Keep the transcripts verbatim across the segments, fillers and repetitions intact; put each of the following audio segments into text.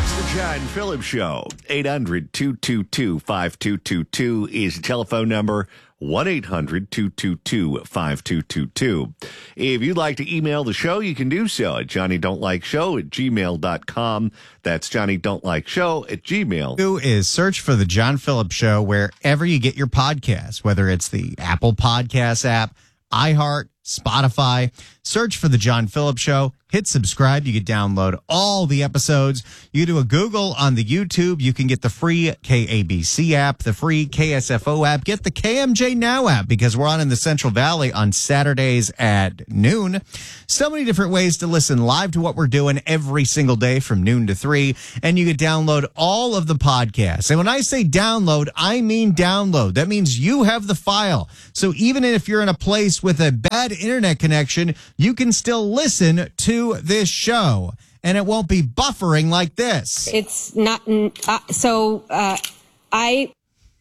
John Phillips Show. eight hundred, two two two, five two two two is the telephone number. one eight hundred, two two two, five two two two. If you'd like to email the show, you can do so at johnny don't like show at gmail dot com. That's johnny don't like show at gmail. Do is search for the John Phillips Show wherever you get your podcasts, whether it's the Apple Podcasts app, iHeart, Spotify. Search for the John Phillips Show. Hit subscribe. You can download all the episodes. You do a Google on the YouTube. You can get the free K A B C app, the free K S F O app. Get the K M J Now app because we're on in the Central Valley on Saturdays at noon. So many different ways to listen live to what we're doing every single day from noon to three. And you can download all of the podcasts. And when I say download, I mean download. That means you have the file. So even if you're in a place with a bad internet connection, you can still listen to this show, and it won't be buffering like this. It's not, uh, so uh, I...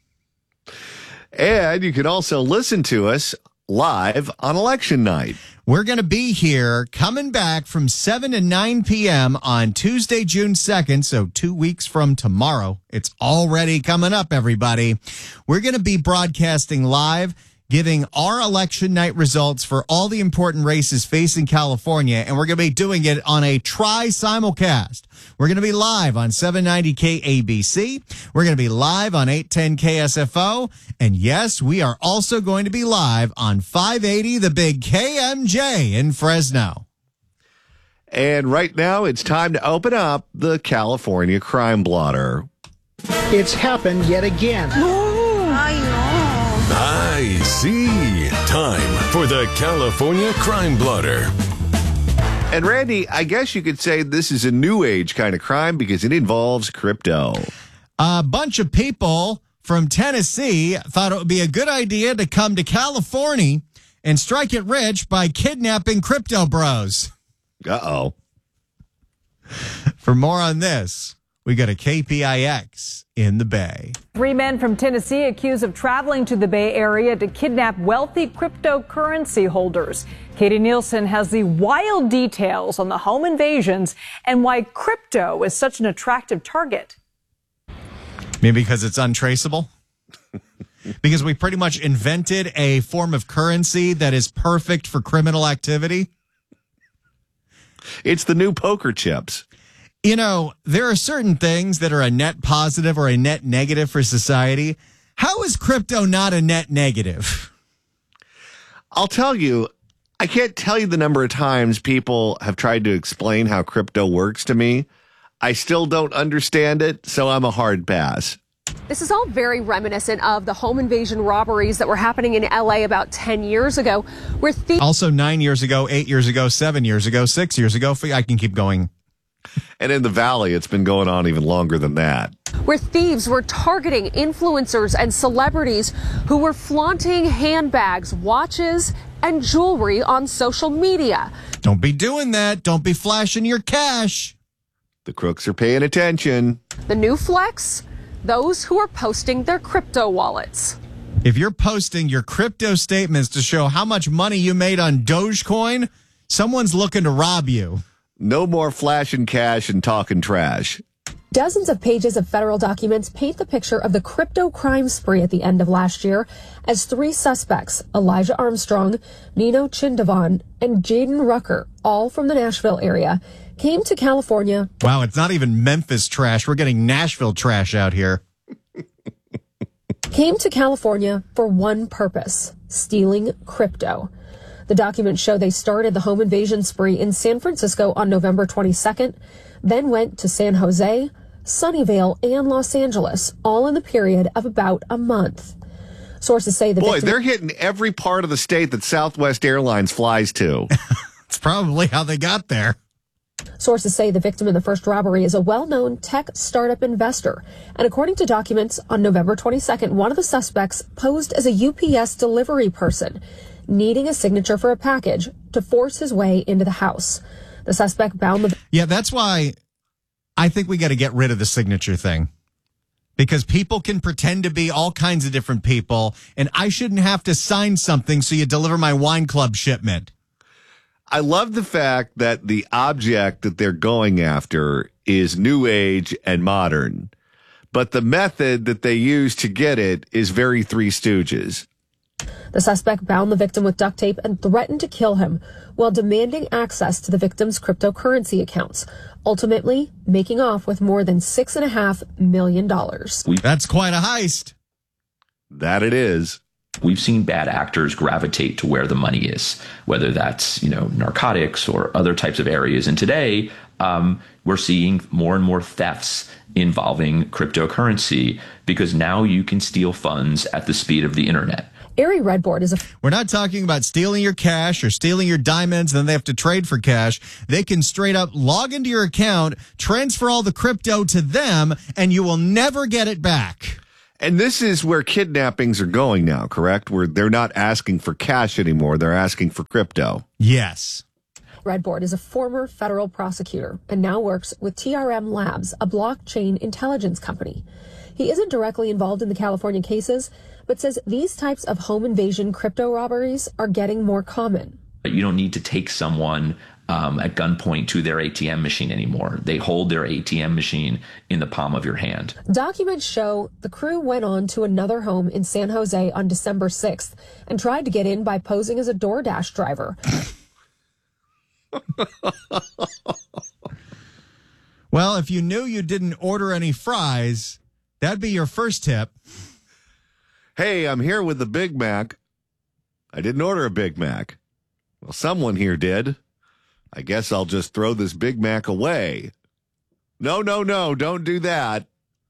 And you can also listen to us live on election night. We're going to be here coming back from seven to nine p.m. on Tuesday, June second, so two weeks from tomorrow. It's already coming up, everybody. We're going to be broadcasting live, giving our election night results for all the important races facing California, and we're going to be doing it on a tri-simulcast. We're going to be live on seven ninety K A B C. We're going to be live on eight ten K S F O. And yes, we are also going to be live on five eighty, the big K M J in Fresno. And right now, it's time to open up the California Crime Blotter. It's happened yet again. I see. Time for the California Crime Blotter. And Randy, I guess you could say this is a new age kind of crime because it involves crypto. A bunch of people from Tennessee thought it would be a good idea to come to California and strike it rich by kidnapping crypto bros. Uh-oh. For more on this, we go to K P I X in the Bay. Three men from Tennessee accused of traveling to the Bay Area to kidnap wealthy cryptocurrency holders. Katie Nielsen has the wild details on the home invasions and why crypto is such an attractive target. Maybe because it's untraceable? Because we pretty much invented a form of currency that is perfect for criminal activity? It's the new poker chips. You know, there are certain things that are a net positive or a net negative for society. How is crypto not a net negative? I'll tell you, I can't tell you the number of times people have tried to explain how crypto works to me. I still don't understand it, so I'm a hard pass. This is all very reminiscent of the home invasion robberies that were happening in L A about ten years ago, where thieves... Also nine years ago, eight years ago, seven years ago, six years ago. I can keep going. And in the Valley, it's been going on even longer than that. Where thieves were targeting influencers and celebrities who were flaunting handbags, watches, and jewelry on social media. Don't be doing that. Don't be flashing your cash. The crooks are paying attention. The new flex? Those who are posting their crypto wallets. If you're posting your crypto statements to show how much money you made on Dogecoin, someone's looking to rob you. No more flashing cash and talking trash. Dozens of pages of federal documents paint the picture of the crypto crime spree at the end of last year as three suspects, Elijah Armstrong, Nino Chindavan, and Jaden Rucker, all from the Nashville area, came to California. Wow, it's not even Memphis trash. We're getting Nashville trash out here. Came to California for one purpose, stealing crypto. The documents show they started the home invasion spree in San Francisco on November twenty-second, then went to San Jose, Sunnyvale, and Los Angeles, all in the period of about a month. Sources say the Boy, victim- they're hitting every part of the state that Southwest Airlines flies to. It's probably how they got there. Sources say the victim in the first robbery is a well-known tech startup investor. And according to documents, on November twenty-second, one of the suspects posed as a U P S delivery person, needing a signature for a package to force his way into the house. The suspect bound the... Yeah, that's why I think we got to get rid of the signature thing. Because people can pretend to be all kinds of different people, and I shouldn't have to sign something so you deliver my wine club shipment. I love the fact that the object that they're going after is new age and modern, but the method that they use to get it is very Three Stooges. The suspect bound the victim with duct tape and threatened to kill him while demanding access to the victim's cryptocurrency accounts, ultimately making off with more than six and a half million dollars. That's quite a heist. That it is. We've seen bad actors gravitate to where the money is, whether that's, you know, narcotics or other types of areas. And today, um, we're seeing more and more thefts involving cryptocurrency because now you can steal funds at the speed of the internet. Ari Redboard is a... We're not talking about stealing your cash or stealing your diamonds, and then they have to trade for cash. They can straight up log into your account, transfer all the crypto to them, and you will never get it back. And this is where kidnappings are going now, correct? Where they're not asking for cash anymore. They're asking for crypto. Yes. Redboard is a former federal prosecutor and now works with T R M Labs, a blockchain intelligence company. He isn't directly involved in the California cases, but says these types of home invasion crypto robberies are getting more common. You don't need to take someone um, at gunpoint to their A T M machine anymore. They hold their A T M machine in the palm of your hand. Documents show the crew went on to another home in San Jose on December sixth and tried to get in by posing as a DoorDash driver. Well, if you knew you didn't order any fries, that'd be your first tip. Hey, I'm here with the Big Mac. I didn't order a Big Mac. Well, someone here did. I guess I'll just throw this Big Mac away. No, no, no, don't do that.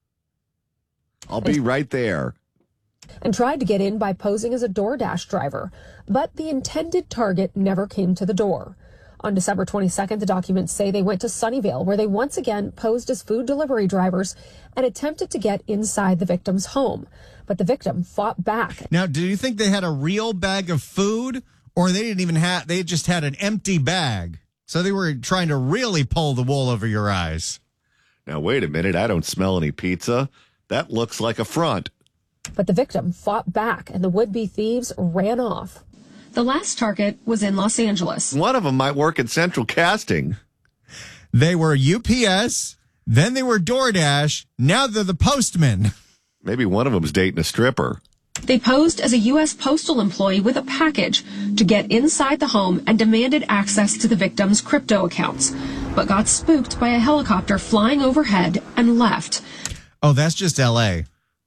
I'll be right there. And tried to get in by posing as a DoorDash driver, but the intended target never came to the door. On December twenty-second, the documents say they went to Sunnyvale, where they once again posed as food delivery drivers and attempted to get inside the victim's home. But the victim fought back. Now, do you think they had a real bag of food, or they didn't even have, they just had an empty bag? So they were trying to really pull the wool over your eyes. Now, wait a minute. I don't smell any pizza. That looks like a front. But the victim fought back, and the would-be thieves ran off. The last target was in Los Angeles. One of them might work at Central Casting. They were U P S, then they were DoorDash, now they're the postman. Maybe one of them's dating a stripper. They posed as a U S postal employee with a package to get inside the home and demanded access to the victim's crypto accounts, but got spooked by a helicopter flying overhead and left. Oh, that's just L A.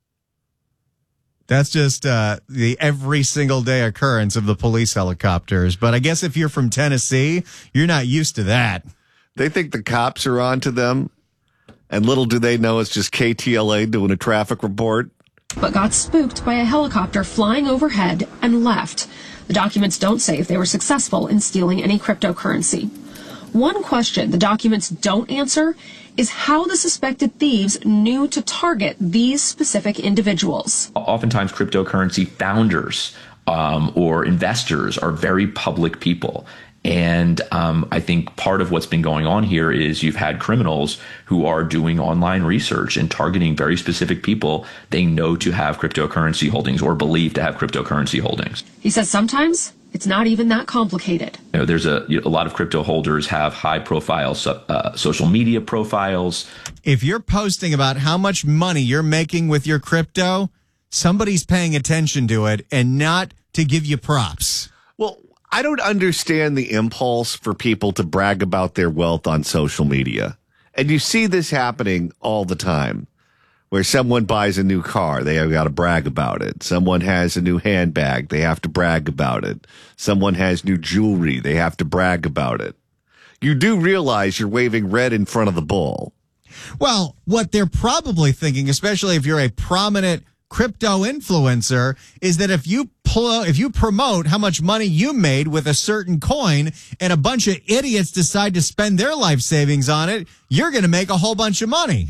That's just uh, the every single day occurrence of the police helicopters. But I guess if you're from Tennessee, you're not used to that. They think the cops are on to them, and little do they know it's just K T L A doing a traffic report. But got spooked by a helicopter flying overhead and left. The documents don't say if they were successful in stealing any cryptocurrency. One question the documents don't answer is how the suspected thieves knew to target these specific individuals. Oftentimes, cryptocurrency founders um, or investors are very public people. And um, I think part of what's been going on here is you've had criminals who are doing online research and targeting very specific people they know to have cryptocurrency holdings or believe to have cryptocurrency holdings. He says sometimes it's not even that complicated. You know, there's a, a lot of crypto holders have high profile uh, social media profiles. If you're posting about how much money you're making with your crypto, somebody's paying attention to it and not to give you props. Well, I don't understand the impulse for people to brag about their wealth on social media. And you see this happening all the time, where someone buys a new car, they have got to brag about it. Someone has a new handbag, they have to brag about it. Someone has new jewelry, they have to brag about it. You do realize you're waving red in front of the bull. Well, what they're probably thinking, especially if you're a prominent crypto influencer, is that if you pull, if you promote how much money you made with a certain coin and a bunch of idiots decide to spend their life savings on it, you're going to make a whole bunch of money.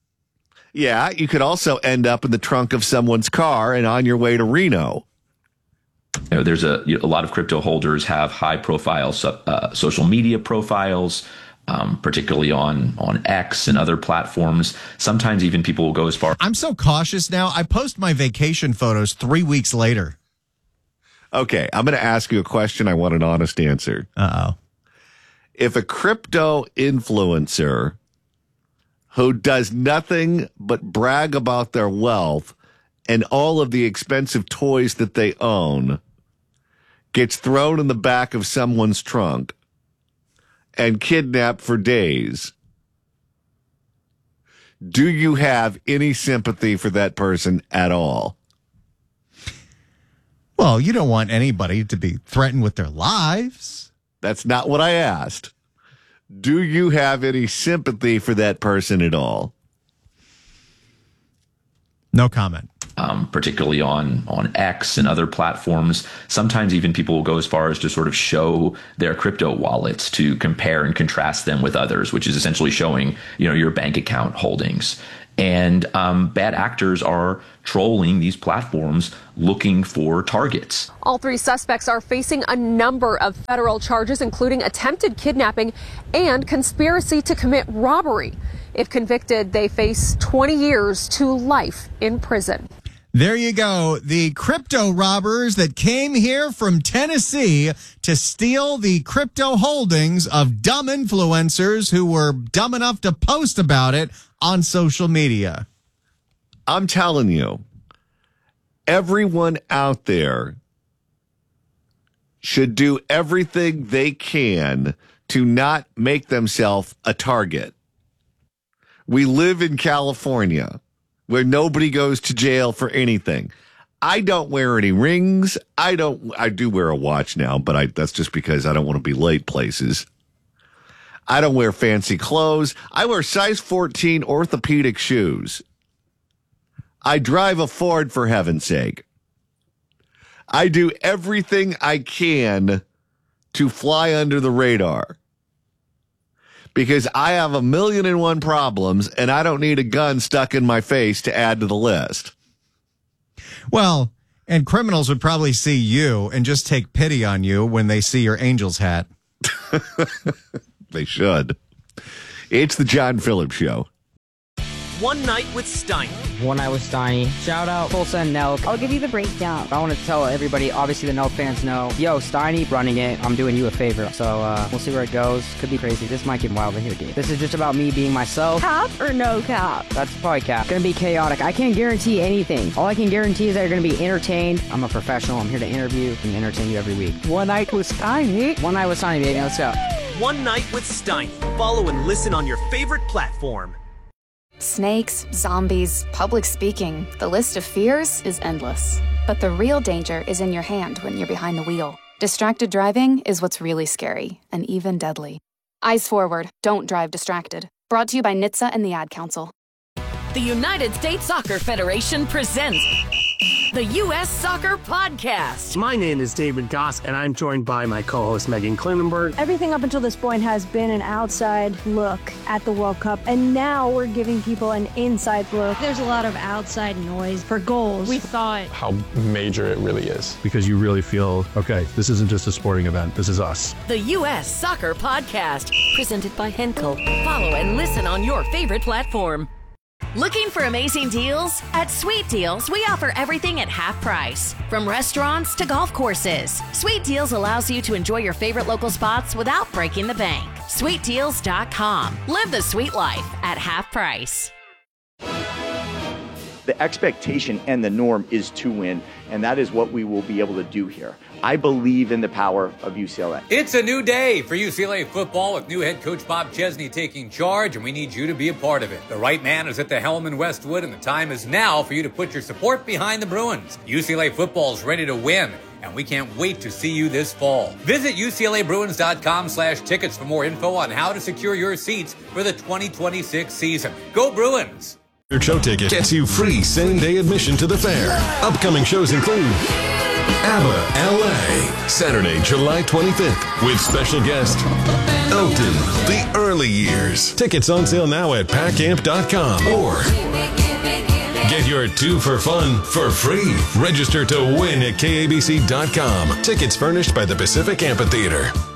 Yeah, you could also end up in the trunk of someone's car and on your way to Reno. You know, there's a, a lot of crypto holders have high profile uh, social media profiles, um, particularly on, on X and other platforms. Sometimes even people will go as far. I'm so cautious now. I post my vacation photos three weeks later. Okay, I'm going to ask you a question. I want an honest answer. Uh-oh. if a crypto influencer who does nothing but brag about their wealth and all of the expensive toys that they own gets thrown in the back of someone's trunk and kidnapped for days, do you have any sympathy for that person at all? Well, you don't want anybody to be threatened with their lives. That's not what I asked. Do you have any sympathy for that person at all? No comment. Um, particularly on on X and other platforms. Sometimes even people will go as far as to sort of show their crypto wallets to compare and contrast them with others, which is essentially showing, you know, your bank account holdings. And um, bad actors are trolling these platforms looking for targets. All three suspects are facing a number of federal charges, including attempted kidnapping and conspiracy to commit robbery. If convicted, they face twenty years to life in prison. There you go. The crypto robbers that came here from Tennessee to steal the crypto holdings of dumb influencers who were dumb enough to post about it on social media. I'm telling you, everyone out there should do everything they can to not make themselves a target. We live in California, where nobody goes to jail for anything. I don't wear any rings. I don't, I do wear a watch now, but I, that's just because I don't want to be late places. I don't wear fancy clothes. I wear size fourteen orthopedic shoes. I drive a Ford, for heaven's sake. I do everything I can to fly under the radar, because I have a million and one problems, and I don't need a gun stuck in my face to add to the list. Well, and criminals would probably see you and just take pity on you when they see your Angels hat. They should. It's the John Phillips Show. One Night with Steiny. One Night with Steiny. Shout out Tulsa and Nelk. I'll give you the breakdown. I want to tell everybody, obviously the Nelk fans know, yo, Steiny running it. I'm doing you a favor. So uh, we'll see where it goes. Could be crazy. This might get wild in here, dude. This is just about me being myself. Cap or no cap? That's probably cap. Gonna be chaotic. I can't guarantee anything. All I can guarantee is that you're gonna be entertained. I'm a professional. I'm here to interview and entertain you every week. One Night with Steiny. One Night with Steiny, baby. Let's go. One Night with Steiny. Follow and listen on your favorite platform. Snakes, zombies, public speaking. The list of fears is endless. But the real danger is in your hand when you're behind the wheel. Distracted driving is what's really scary and even deadly. Eyes forward. Don't drive distracted. Brought to you by N H T S A and the Ad Council. The United States Soccer Federation presents the U S Soccer Podcast. My name is David Goss, and I'm joined by my co-host Megan Klinenberg. Everything up until this point has been an outside look at the World Cup, and now we're giving people an inside look. There's a lot of outside noise for goals. We thought how major it really is, because you really feel, okay, this isn't just a sporting event, this is us. The U S Soccer Podcast, presented by Henkel. Follow and listen on your favorite platform. Looking for amazing deals? At Sweet Deals, we offer everything at half price. From restaurants to golf courses, Sweet Deals allows you to enjoy your favorite local spots without breaking the bank. sweet deals dot com. Live the sweet life at half price. The expectation and the norm is to win, and that is what we will be able to do here. I believe in the power of U C L A. It's a new day for U C L A football with new head coach Bob Chesney taking charge, and we need you to be a part of it. The right man is at the helm in Westwood, and the time is now for you to put your support behind the Bruins. U C L A football is ready to win, and we can't wait to see you this fall. Visit U C L A Bruins dot com slash tickets for more info on how to secure your seats for the twenty twenty-six season. Go Bruins! Your show ticket gets you free same-day admission to the fair. Upcoming shows include ABBA L A, Saturday, July twenty-fifth, with special guest Elton, The Early Years. Tickets on sale now at pack amp dot com or get your two for fun for free. Register to win at K A B C dot com. Tickets furnished by the Pacific Amphitheater.